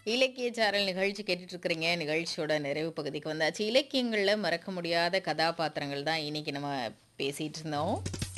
இலக்கிய சாரல் நிகழ்ச்சி கேட்டுட்டு இருக்கிறீங்க. நிகழ்ச்சியோட நிறைவு பகுதிக்கு வந்தாச்சு. இலக்கியங்கள்ல மறக்க முடியாத கதாபாத்திரங்கள் தான் இன்னைக்கு நம்ம பேசிட்டு இருந்தோம்.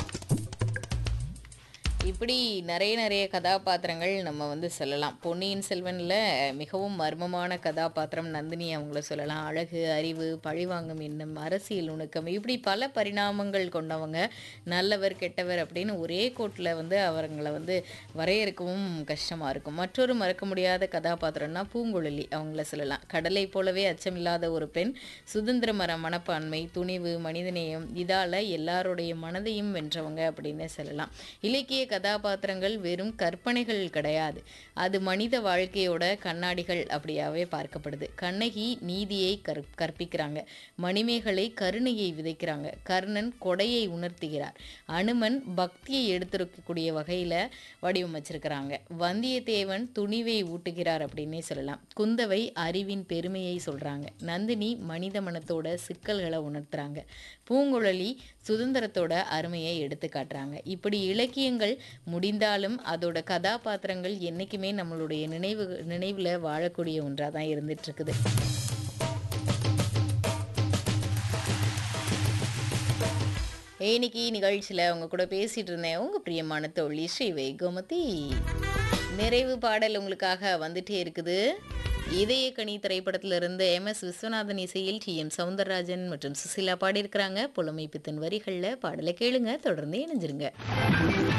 இப்படி நிறைய நிறைய கதாபாத்திரங்கள் நம்ம வந்து சொல்லலாம். பொன்னியின் செல்வன்ல மிகவும் மர்மமான கதாபாத்திரம் நந்தினி அவங்கள சொல்லலாம். அழகு, அறிவு, பழிவாங்கும் எண்ணம், அரசியல் நுணுக்கம் இப்படி பல பரிணாமங்கள் கொண்டவங்க. நல்லவர், கெட்டவர் அப்படின்னு ஒரே கோட்டில் வந்து அவங்கள வந்து வரையறுக்கவும் கஷ்டமாக இருக்கும். மற்றொரு மறக்க முடியாத கதாபாத்திரம்னா பூங்குழலி அவங்கள சொல்லலாம். கடலை போலவே அச்சமில்லாத ஒரு பெண், சுதந்திர மனப்பான்மை, துணிவு, மனிதநேயம் இதால எல்லாருடைய மனதையும் வென்றவங்க அப்படின்னு சொல்லலாம். இலக்கிய கதாபாத்திரங்கள் வெறும் கற்பனைகள் கிடையாது, அது மனித வாழ்க்கையோட கண்ணாடிகள் அப்படியாவே பார்க்கப்படுது. கண்ணகி நீதியை கற்பிக்கிறாங்க, மணிமேகலை கருணையை விதைக்கிறாங்க, கர்ணன் கொடையை உணர்த்துகிறார், அனுமன் பக்தியை எடுத்துரைக்கக்கூடிய வகையில வடிவமைச்சிருக்கிறாங்க, வந்தியத்தேவன் துணிவை ஊட்டுகிறார் அப்படின்னே சொல்லலாம், குந்தவை அறிவின் பெருமையை சொல்றாங்க, நந்தினி மனித மனத்தோட சிக்கல்களை உணர்த்துறாங்க, பூங்குழலி சுதந்திரத்தோட அருமையை எடுத்து காட்டுறாங்க. இப்படி இலக்கியங்கள் முடிந்தாலும் அதோட கதாபாத்திரங்கள் என்னைக்குமே நம்மளுடைய நினைவுல வாழக்கூடிய ஒன்றா தான் இருந்துட்டு இருக்குது. இன்னைக்கு நிகழ்ச்சியில உங்க கூட பேசிட்டு இருந்தேன் உங்க பிரியமான தோழி ஸ்ரீவை கோமதி. நிறைவு பாடல் உங்களுக்காக வந்துட்டே இருக்குது. இதயக்கனி திரைப்படத்திலிருந்து MS விஸ்வநாதன் இசையில் TM சௌந்தரராஜன் மற்றும் சுசிலா பாடியிருக்கிறாங்க. புலமை பித்தன் வரிகள்ல பாடலை கேளுங்க, தொடர்ந்து இணைஞ்சிருங்க.